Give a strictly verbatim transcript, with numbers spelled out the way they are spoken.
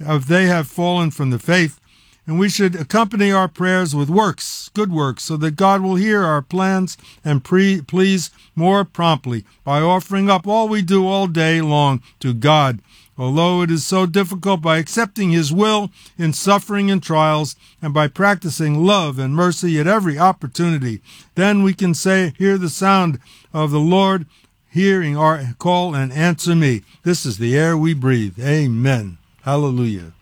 of they have fallen from the faith, and we should accompany our prayers with works, good works, so that God will hear our plans and pre- please more promptly by offering up all we do all day long to God. Although it is so difficult, by accepting His will in suffering and trials, and by practicing love and mercy at every opportunity, then we can say, hear the sound of the Lord, hearing our call and answer me. This is the air we breathe. Amen. Hallelujah.